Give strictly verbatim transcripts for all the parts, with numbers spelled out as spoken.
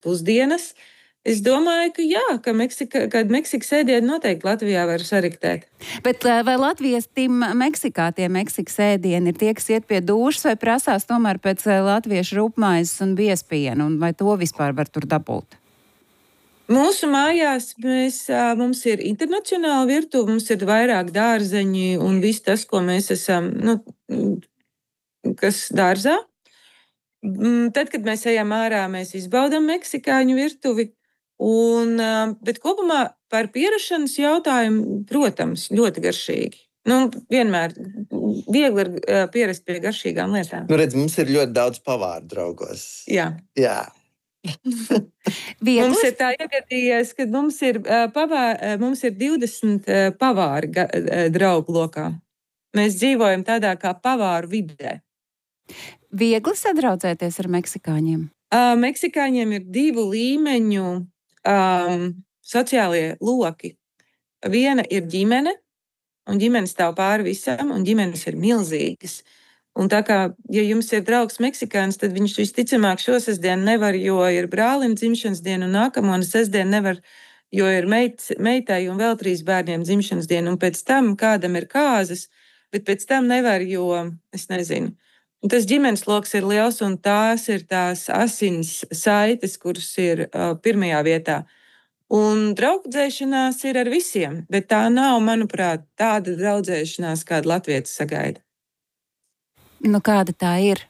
pusdienas. Es domāju, ka jā, ka Meksika, kad Meksikas ēdienu noteikti Latvijā var sariktēt. Bet vai latviestim Meksikā tie Meksikas ēdieni ir tie, kas iet pie dūšas, vai prasās tomēr pēc latviešu rupmaizes un biespienu, un vai to vispār var tur dabūt? Mūsu mājās mēs, mums ir internacionāla virtuve, mums ir vairāk dārzeņi un viss tas, ko mēs esam, nu, kas dārzā. Tad, kad mēs ejam ārā, mēs izbaudam meksikāņu virtuvi. Un, bet kopumā par pierašanas jautājumu, protams, ļoti garšīgi. Nu, vienmēr viegli ir pierast pie garšīgām lietām. Nu, redz, mums ir ļoti daudz pavāru draugos. Jā. Jā. Mums ir tā iegadījies, ka mums ir, pavāri, mums ir divdesmit pavāri draugu lokā. Mēs dzīvojam tādā kā pavāru vidē. Viegli sadraudzēties ar meksikāņiem? Uh, meksikāņiem ir divu līmeņu um, sociālie loki. Viena ir ģimene, un ģimene stāv pāri visam, un ģimenes ir milzīgas. Un tā kā, ja jums ir draugs meksikāns, tad viņš visticamāk šo sestdienu nevar, jo ir brālim dzimšanas diena, un nākamo un sestdienu nevar, jo ir meit, meitai un vēl trīs bērniem dzimšanas diena, un pēc tam kādam ir kāzas, bet pēc tam nevar, jo, es nezinu, un tas ģimenes loks ir liels, un tās ir tās asins saites, kuras ir uh, pirmajā vietā. Un draudzēšanās ir ar visiem, bet tā nav, manuprāt, tāda draudzēšanās, kāda latvietis sagaida. Nu, kāda tā ir?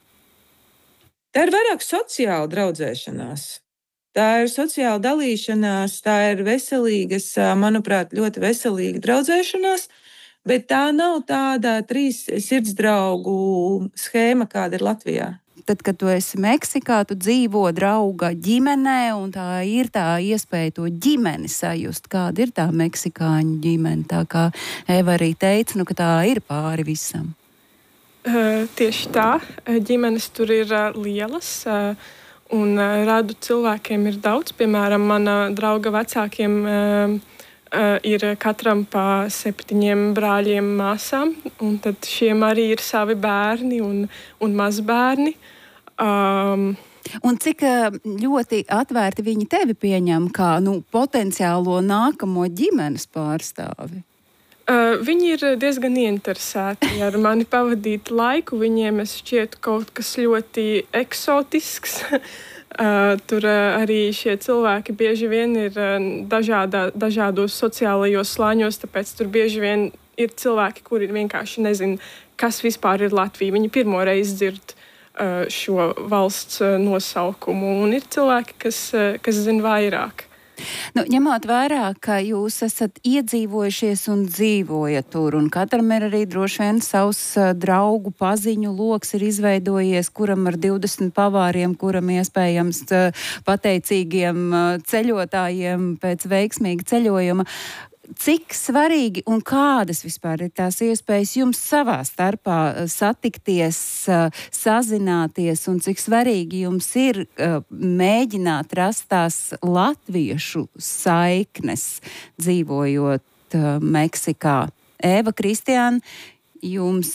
Tā ir vairāk sociāla draudzēšanās. Tā ir sociāla dalīšanās, tā ir veselīgas, manuprāt, ļoti veselīga draudzēšanās, bet tā nav tāda trīs sirdsdraugu schēma, kāda ir Latvijā. Tad, kad tu esi Meksikā, tu dzīvo drauga ģimenē, un tā ir tā iespēja to ģimeni sajust. Kāda ir tā meksikāņu ģimene? Tā kā Eva arī teica, nu, ka tā ir pāri visam. Uh, tieši tā. Ģimenes tur ir uh, lielas, uh, un uh, radu cilvēkiem ir daudz. Piemēram, mana drauga vecākiem uh, uh, ir katram pa septiņiem brāļiem māsām, un tad šiem arī ir savi bērni un, un mazbērni. Um, Un cik ļoti atvērti viņi tevi pieņem kā nu, potenciālo nākamo ģimenes pārstāvi? Uh, viņi ir diezgan ieinteresēti ar mani pavadīt laiku. Viņiem es šķietu kaut kas ļoti eksotisks. uh, tur uh, arī šie cilvēki bieži vien ir uh, dažādā, dažādos sociālajos slāņos, tāpēc tur bieži vien ir cilvēki, kuri vienkārši nezin, kas vispār ir Latvija. Viņi pirmo reizi dzird uh, šo valsts uh, nosaukumu, un ir cilvēki, kas, uh, kas zin vairāk. Nu, ņemot vērā, ka jūs esat iedzīvojušies un dzīvojat tur, un katram ir arī droši vien savs uh, draugu paziņu loks ir izveidojies, kuram ar divdesmit pavāriem, kuram iespējams uh, pateicīgiem uh, ceļotājiem pēc veiksmīga ceļojuma. Cik svarīgi un kādas vispār ir tās iespējas jums savā starpā satikties, sazināties, un cik svarīgi jums ir mēģināt rast tās latviešu saiknes, dzīvojot Meksikā? Eva, Kristiāna, jums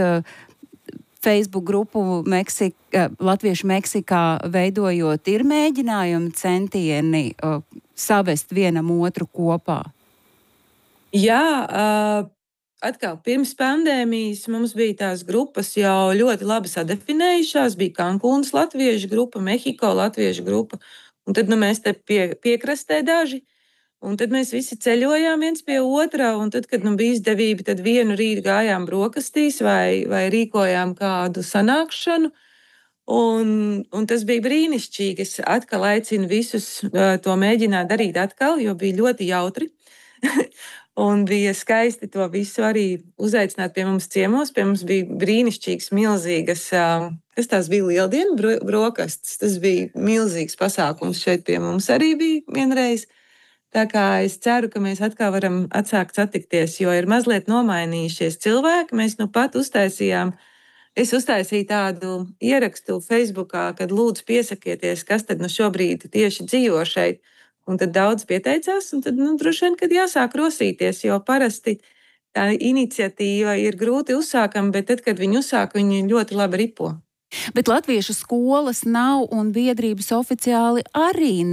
Facebook grupu Meksika, Latviešu Meksikā veidojot, ir mēģinājumi, centieni savest vienam otru kopā? Jā, atkal pirms pandēmijas mums bija tās grupas jau ļoti labi sadefinējušās. Bija Kankūnas latviešu grupa, Mehiko latviešu grupa, un tad nu, mēs te pie, piekrastē daži. Un tad mēs visi ceļojām viens pie otra, un tad, kad nu, bija izdevība, tad vienu rītu gājām brokastīs vai, vai rīkojām kādu sanākšanu. Un, un tas bija brīnišķīgi. Es atkal aicinu visus uh, to mēģināt darīt atkal, jo bija ļoti jautri. Un bija skaisti to visu arī uzaicināt pie mums ciemos. Pie mums bija brīnišķīgas, milzīgas, kas tās bija lieldienu bro, brokastis. Tas bija milzīgs pasākums šeit pie mums arī bija vienreiz. Tā kā es ceru, ka mēs atkal varam atsākt satikties, jo ir mazliet nomainījušies cilvēki. Mēs nu pat uztaisījām, es uztaisīju tādu ierakstu Facebookā, kad lūdzu piesakieties, kas tad nu šobrīd tieši dzīvo šeit. Un tad daudz pieteicās, un tad, nu, droši vien, kad jāsāk rosīties, jo parasti tā iniciatīva ir grūti uzsākama, bet tad, kad viņi uzsāk, viņi ļoti labi ripo. Bet latviešu skolas nav un biedrības oficiāli arī